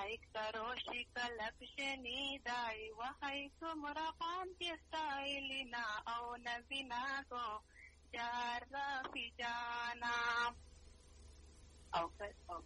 هيكتروشي كلبشني داي وهيكم رقم تستايلنا أو نبيناكو جارة في جانا.